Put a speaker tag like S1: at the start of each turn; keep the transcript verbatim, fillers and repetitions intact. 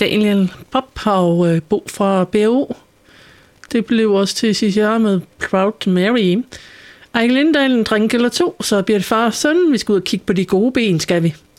S1: Daniel Pop og øh, Bo fra B O. Det blev også til sidst jeg med Proud Mary. Ejke Lindahl, en drink eller to, så bliver det far og søn. Vi skal ud og kigge på de gode ben, skal vi.